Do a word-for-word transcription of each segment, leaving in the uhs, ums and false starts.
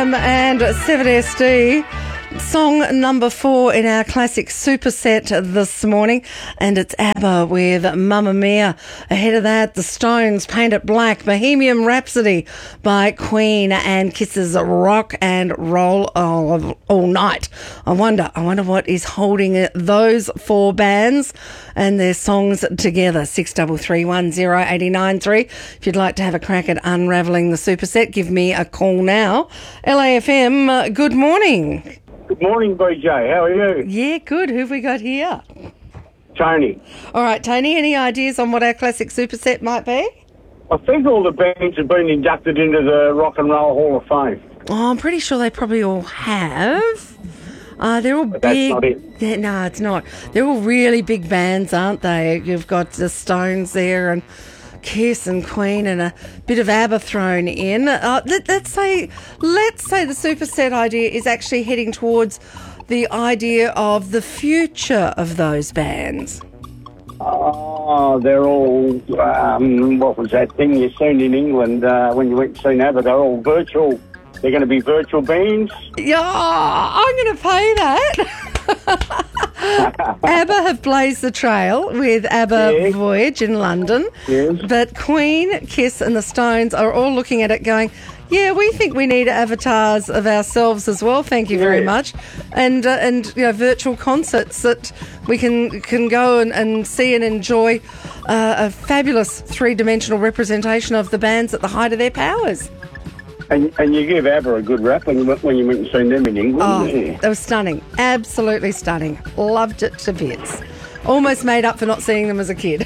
M and seven S D. Song number four in our classic superset this morning, and it's ABBA with Mamma Mia. Ahead of that, The Stones, Paint It Black, Bohemian Rhapsody by Queen, and Kiss's Rock and Roll all, all Night. I wonder, I wonder what is holding those four bands and their songs together. six three three one zero eight nine three. If you'd like to have a crack at unravelling the superset, give me a call now. L A F M, uh, good morning. Good morning, B J. How are you? Yeah, good. Who have we got here? Tony. All right, Tony, any ideas on what our classic superset might be? I think all the bands have been inducted into the Rock and Roll Hall of Fame. Oh, I'm pretty sure they probably all have. Uh, they're all But big. that's not it. They're- No, it's not. They're all really big bands, aren't they? You've got the Stones there and Kiss and Queen and a bit of ABBA thrown in. Uh, let, let's say, let's say the superset idea is actually heading towards the idea of the future of those bands. Oh, they're all, um, what was that thing you seen in England uh, when you went to see ABBA? They're all virtual. They're going to be virtual bands. Yeah, I'm going to pay that. ABBA have blazed the trail with ABBA Yes. Voyage in London. Yes. But Queen, Kiss and the Stones are all looking at it going, yeah, we think we need avatars of ourselves as well, thank you very Yes. much. And, uh, and you know, virtual concerts that we can can go and, and see and enjoy uh, a fabulous three-dimensional representation of the bands at the height of their powers. And, and you give ABBA a good rap when you went, when you went and seen them in England. Oh, Yeah. that was stunning. Absolutely stunning. Loved it to bits. Almost made up for not seeing them as a kid.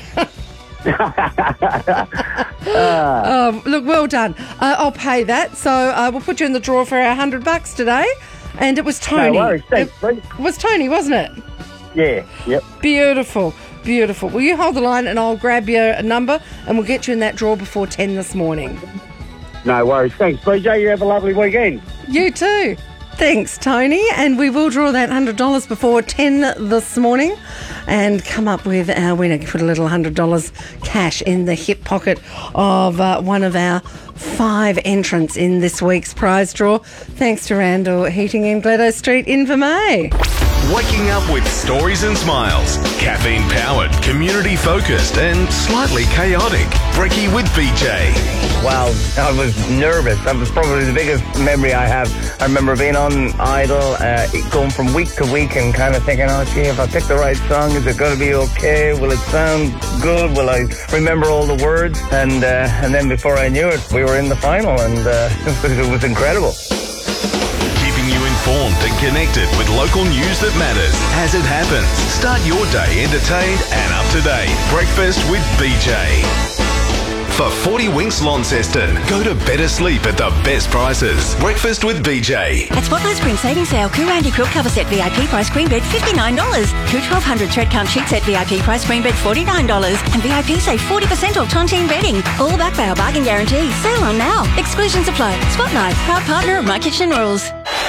um, look, well done. Uh, I'll pay that. So uh, we'll put you in the draw for our hundred bucks today. And it was Tony. No worries. Thanks, it Brent. was Tony, wasn't it? Yeah, yep. Beautiful. Beautiful. Will you hold the line and I'll grab your number and we'll get you in that draw before ten this morning. No worries. Thanks, B J. You have a lovely weekend. You too. Thanks, Tony. And we will draw that one hundred dollars before ten this morning and come up with our winner. Put a little one hundred dollars cash in the hip pocket of uh, one of our five entrants in this week's prize draw. Thanks to Randall Heating in Gladys Street, Invermay. Waking up with stories and smiles. Caffeine powered, community focused, and slightly chaotic. Brekkie with B J. Wow, I was nervous. That was probably the biggest memory I have. I remember being on Idol, uh, going from week to week and kind of thinking, oh gee, if I pick the right song, is it going to be okay? Will it sound good? Will I remember all the words? And uh, and then before I knew it, we were in the final, and uh, it was incredible. Keeping you informed and connected with local news that matters as it happens. Start your day entertained and up to date. Breakfast with B J. For forty Winks Launceston, go to better sleep at the best prices. Breakfast with B J. At Spotlight Spring Savings Sale, Koo Randy Quilt Cover Set V I P price queen bed fifty-nine dollars. Koo twelve hundred Thread Count Sheet Set V I P price queen bed forty-nine dollars. And V I P save forty percent off Tontine bedding. All backed by our bargain guarantee. Sale on now. Exclusions apply. Spotlight, proud partner of My Kitchen Rules.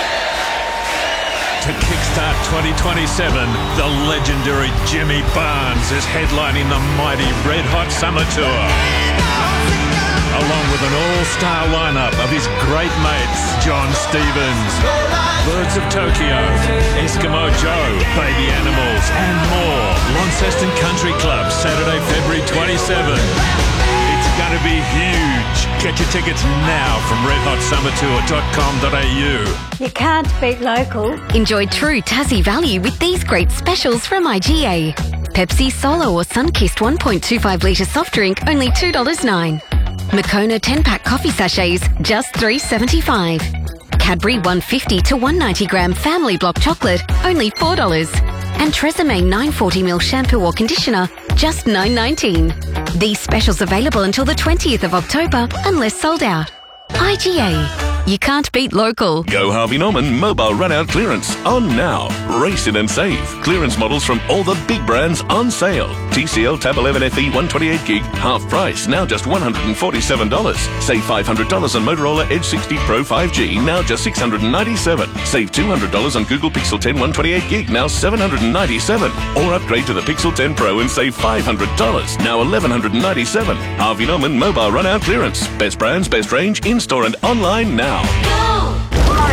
To kickstart twenty twenty-seven, the legendary Jimmy Barnes is headlining the mighty Red Hot Summer Tour. Along with an all-star lineup of his great mates, John Stevens, Birds of Tokyo, Eskimo Joe, Baby Animals, and more. Launceston Country Club, Saturday, February twenty-seventh. It's going to be huge. Get your tickets now from red hot summer tour dot com dot a u. You can't beat local. Enjoy true Tassie value with these great specials from I G A. Pepsi Solo or Sunkist one point two five litre soft drink, only two dollars nine. Moccona ten pack coffee sachets, just three dollars seventy-five. Cadbury one hundred fifty to one hundred ninety gram family block chocolate, only four dollars. And Tresemme nine hundred forty milliliter shampoo or conditioner, just nine dollars nineteen. These specials available until the twentieth of October, unless sold out. I G A. You can't beat local. Go Harvey Norman mobile run-out clearance on now. Race in and save. Clearance models from all the big brands on sale. T C L Tab eleven F E one twenty-eight gig, half price, now just one hundred forty-seven dollars. Save five hundred dollars on Motorola Edge sixty Pro five G, now just six hundred ninety-seven dollars. Save two hundred dollars on Google Pixel ten one twenty-eight gig, now seven hundred ninety-seven dollars. Or upgrade to the Pixel ten Pro and save five hundred dollars, now eleven hundred ninety-seven dollars. Harvey Norman mobile run-out clearance. Best brands, best range, in-store and online now. Go!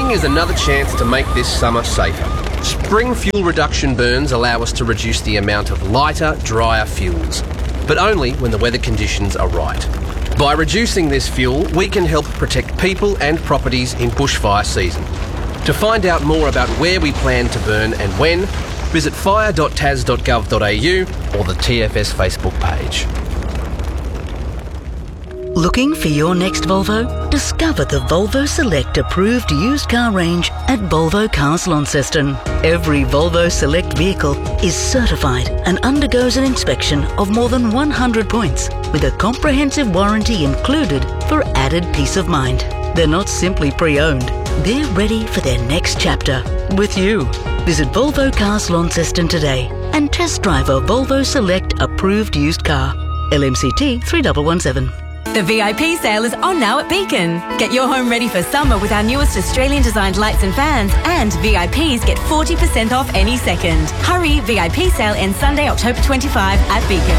Spring is another chance to make this summer safer. Spring fuel reduction burns allow us to reduce the amount of lighter, drier fuels, but only when the weather conditions are right. By reducing this fuel, we can help protect people and properties in bushfire season. To find out more about where we plan to burn and when, visit fire dot tas dot gov dot a u or the T F S Facebook page. Looking for your next Volvo? Discover the Volvo Select approved used car range at Volvo Cars Launceston. Every Volvo Select vehicle is certified and undergoes an inspection of more than one hundred points with a comprehensive warranty included for added peace of mind. They're not simply pre-owned, they're ready for their next chapter with you. Visit Volvo Cars Launceston today and test drive a Volvo Select approved used car. L M C T three one one seven. The V I P sale is on now at Beacon. Get your home ready for summer with our newest Australian designed lights and fans, and V I Ps get forty percent off any second. Hurry, V I P sale ends Sunday, October twenty-fifth at Beacon.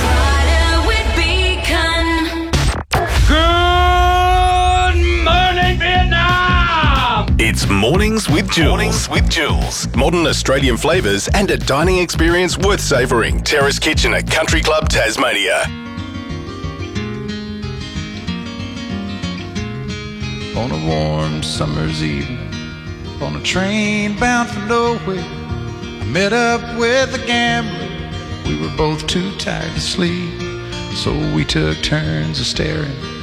Good morning, Vietnam! It's Mornings with Jules. Mornings with Jules. Modern Australian flavours and a dining experience worth savouring. Terrace Kitchen at Country Club, Tasmania. On a warm summer's evening, on a train bound for nowhere, I met up with a gambler. We were both too tired to sleep, so we took turns of staring